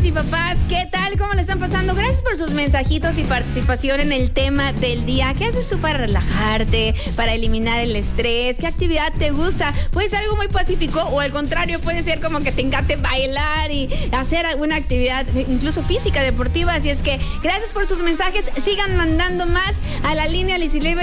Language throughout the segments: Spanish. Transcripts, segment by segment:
y papás, ¿qué tal? ¿Cómo le están pasando? Gracias por sus mensajitos y participación en el tema del día. ¿Qué haces tú para relajarte, para eliminar el estrés? ¿Qué actividad te gusta? Puede ser algo muy pacífico o al contrario, puede ser como que te encante bailar y hacer alguna actividad, incluso física, deportiva. Así es que gracias por sus mensajes. Sigan mandando más a la línea Lizzyliver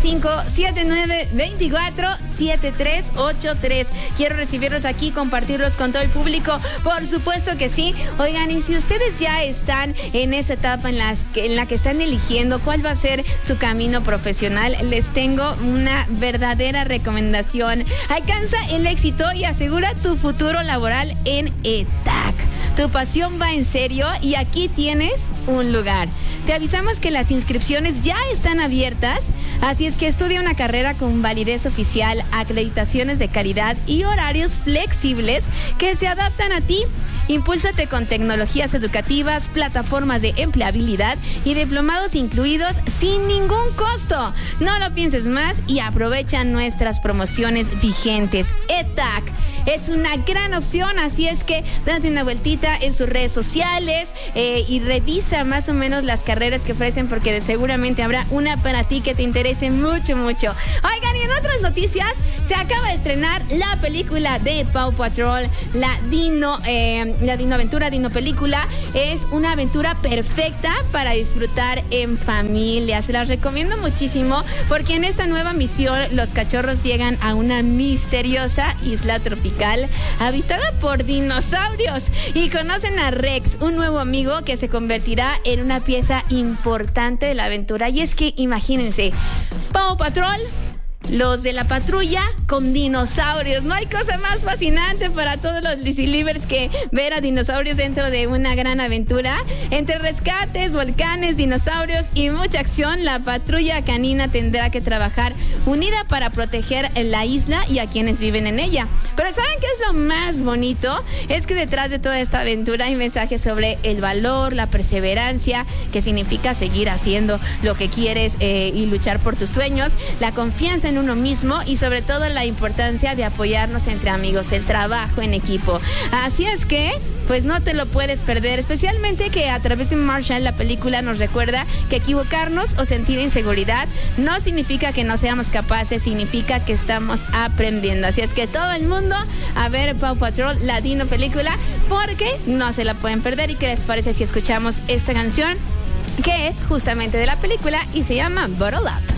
5579247383. Quiero recibirlos aquí, compartirlos con todo el público. Por supuesto que sí. Oigan, y si ustedes ya están en esa etapa en la que están eligiendo cuál va a ser su camino profesional, les tengo una verdadera recomendación. Alcanza el éxito y asegura tu futuro laboral en ETAC. Tu pasión va en serio y aquí tienes un lugar. Te avisamos que las inscripciones ya están abiertas, así es que estudia una carrera con validez oficial, acreditaciones de calidad y horarios flexibles que se adaptan a ti. Impúlsate con tecnologías educativas, plataformas de empleabilidad y diplomados incluidos sin ningún costo. No lo pienses más y aprovecha nuestras promociones vigentes. ETAC es una gran opción, así es que date una vueltita en sus redes sociales y revisa más o menos las carreras que ofrecen, porque seguramente habrá una para ti que te interese mucho, mucho. Oigan, y en otras noticias, se acaba de estrenar la película de Paw Patrol, la Dino Aventura, Dino Película. Es una aventura perfecta para disfrutar en familia. Se las recomiendo muchísimo porque en esta nueva misión los cachorros llegan a una misteriosa isla tropical habitada por dinosaurios y conocen a Rex, un nuevo amigo que se convertirá en una pieza importante de la aventura. Y es que imagínense, Paw Patrol, los de la patrulla con dinosaurios. No hay cosa más fascinante para todos los Lizzylivers que ver a dinosaurios dentro de una gran aventura. Entre rescates, volcanes, dinosaurios y mucha acción, la patrulla canina tendrá que trabajar unida para proteger la isla y a quienes viven en ella. Pero ¿saben qué es lo más bonito? Es que detrás de toda esta aventura hay mensajes sobre el valor, la perseverancia, que significa seguir haciendo lo que quieres y luchar por tus sueños, la confianza en uno mismo y sobre todo la importancia de apoyarnos entre amigos, el trabajo en equipo. Así es que pues no te lo puedes perder, especialmente que a través de Marshall la película nos recuerda que equivocarnos o sentir inseguridad no significa que no seamos capaces, significa que estamos aprendiendo. Así es que todo el mundo a ver Paw Patrol, la Dino Película, porque no se la pueden perder. ¿Y qué les parece si escuchamos esta canción que es justamente de la película y se llama Bottle Up?